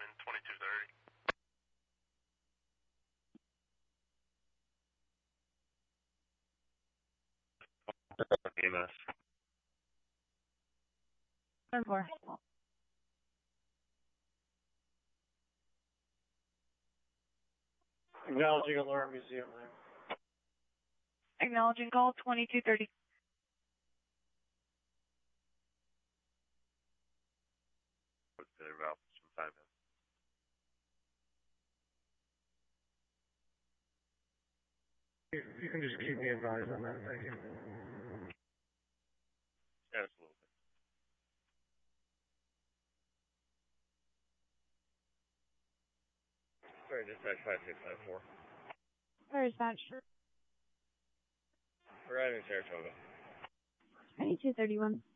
2230. EMS. 10-4. Acknowledging alarm museum. Acknowledging call 2230. They're about some 5 minutes. You can just keep me advised on that. Thank you. Absolutely. Sorry, dispatch 5654. Where is that? We're riding Saratoga. 2231.